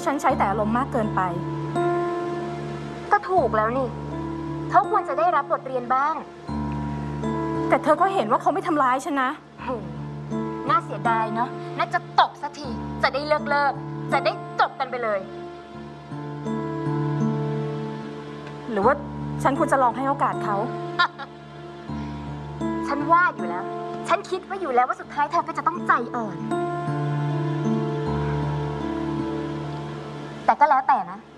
ว่าฉันใช้แต่อารมณ์มากเกินไปก็ถูกแล้วนี่เขาควรจะได้รับบทเรียนบ้างแต่เธอก็เห็นว่าเขาไม่ทำร้ายฉันนะน่าเสียดายเนาะน่าจะตบสักทีจะได้เลิกจะได้จบกันไปเลยหรือว่าฉันควรจะลองให้โอกาสเขาฉันว่าอยู่แล้วฉันคิดไว้อยู่แล้วว่าสุดท้ายเธอก็จะต้องใจอ่อนแต่ก็แล้วแต่นะ